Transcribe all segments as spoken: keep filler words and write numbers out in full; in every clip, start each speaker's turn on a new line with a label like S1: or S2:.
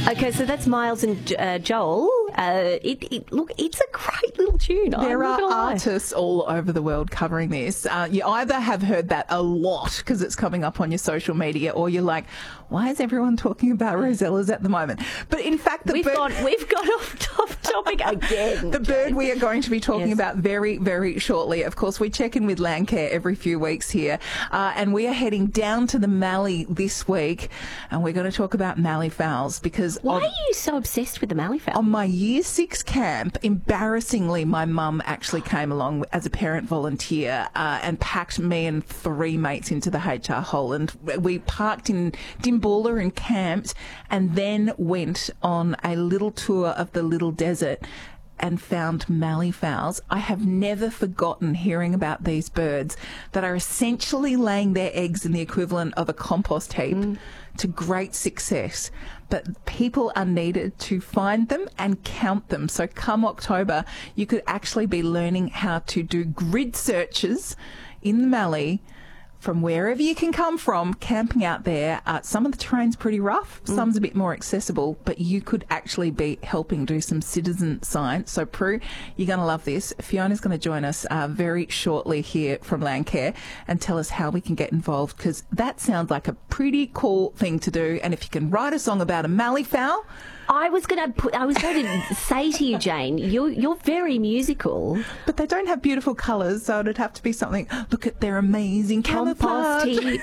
S1: Okay, so that's Miles and uh, Joel. Uh, it, it look, it's a great little tune.
S2: There
S1: I'm
S2: are artists all over the world covering this. Uh, you either have heard that a lot because it's coming up on your social media, or you're like, why is everyone talking about Rosellas at the moment? But in fact, the
S1: we've
S2: bird,
S1: got we've got off top topic again.
S2: the bird we are going to be talking
S1: Yes.
S2: about very, very shortly. Of course, we check in with Landcare every few weeks here, uh, and we are heading down to the Mallee this week, and we're going to talk about Mallee fowls because
S1: Why
S2: of-
S1: are you so obsessed with the Mallee fowl?
S2: on my year six camp, embarrassingly, my mum actually came along as a parent volunteer uh, and packed me and three mates into the H R Holland. We parked in Dimboola and camped, and then went on a little tour of the Little Desert and found Mallee fowls. I have never forgotten hearing about these birds that are essentially laying their eggs in the equivalent of a compost heap mm. to great success. But people are needed to find them and count them. So come October, you could actually be learning how to do grid searches in the Mallee from wherever you can come from, camping out there. Uh, some of the terrain's pretty rough, mm. some's a bit more accessible, but you could actually be helping do some citizen science. So, Prue, you're going to love this. Fiona's going to join us uh, very shortly here from Landcare and tell us how we can get involved, because that sounds like a pretty cool thing to do. And if you can write a song about a Mallee fowl...
S1: I was going to put, I was going to say to you, Jane, you're you're very musical,
S2: but they don't have beautiful colours, so it'd have to be something. Look at their amazing camouflage.
S1: Compost heap.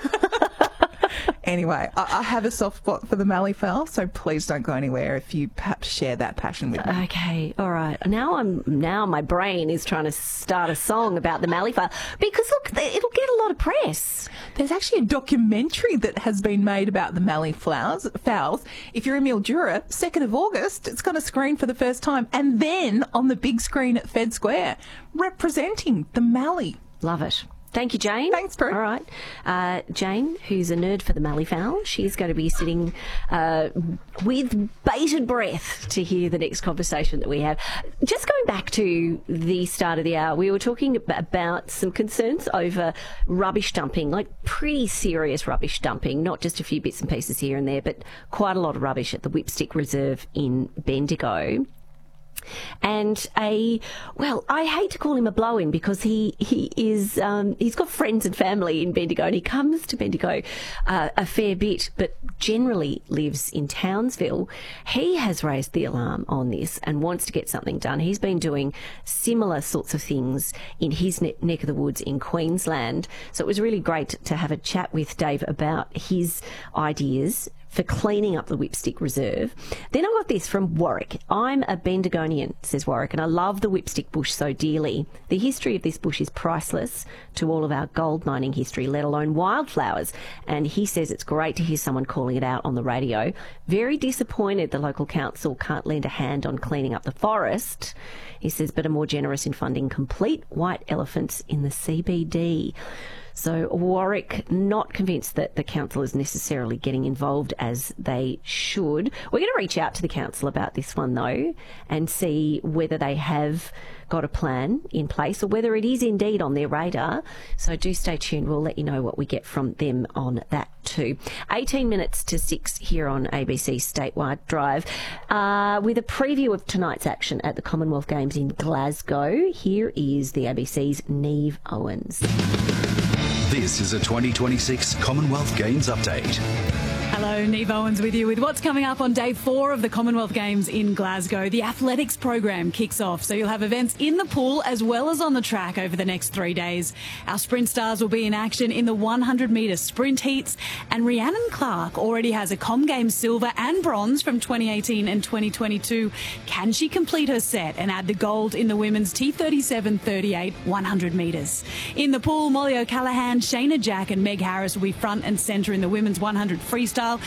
S2: Anyway, I, I have a soft spot for the Mallee fowl, so please don't go anywhere if you perhaps share that passion with me.
S1: Okay, all right. Now I'm now my brain is trying to start a song about the Mallee fowl because look, it'll get a lot of press.
S2: There's actually a documentary that has been made about the Mallee flowers, fowls. If you're in Mildura, second of August, it's going to screen for the first time, and then on the big screen at Fed Square, representing the Mallee.
S1: Love it. Thank you, Jane.
S2: Thanks, Prue.
S1: All right. Uh, Jane, who's a nerd for the Mallee fowl, she's going to be sitting uh, with bated breath to hear the next conversation that we have. Just going back to the start of the hour, we were talking about some concerns over rubbish dumping, like pretty serious rubbish dumping, not just a few bits and pieces here and there, but quite a lot of rubbish at the Whipstick Reserve in Bendigo. And a, well, I hate to call him a blow-in because he, he is, um, he's got friends and family in Bendigo, and he comes to Bendigo uh, a fair bit, but generally lives in Townsville. He has raised the alarm on this and wants to get something done. He's been doing similar sorts of things in his ne- neck of the woods in Queensland. So it was really great to have a chat with Dave about his ideas for cleaning up the Whipstick Reserve. Then I got this from Warwick. I'm a Bendigonian, says Warwick, and I love the Whipstick bush so dearly. The history of this bush is priceless to all of our gold mining history, let alone wildflowers. And he says it's great to hear someone calling it out on the radio. Very disappointed the local council can't lend a hand on cleaning up the forest. He says, but are more generous in funding complete white elephants in the C B D. So Warwick, not convinced that the council is necessarily getting involved as they should. We're going to reach out to the council about this one, though, and see whether they have got a plan in place or whether it is indeed on their radar. So do stay tuned. We'll let you know what we get from them on that too. eighteen minutes to six here on A B C Statewide Drive. Uh, with a preview of tonight's action at the Commonwealth Games in Glasgow, here is the A B C's Neve Owens.
S3: This is a twenty twenty-six Commonwealth Games update.
S4: Hello, Neve Owens with you with what's coming up on day four of the Commonwealth Games in Glasgow. The athletics program kicks off, so you'll have events in the pool as well as on the track over the next three days. Our sprint stars will be in action in the one hundred metre sprint heats, and Rhiannon Clark already has a Com Games silver and bronze from twenty eighteen and twenty twenty-two. Can she complete her set and add the gold in the women's T thirty-seven thirty-eight one hundred metres? In the pool, Molly O'Callaghan, Shayna Jack and Meg Harris will be front and centre in the women's one hundred freestyle.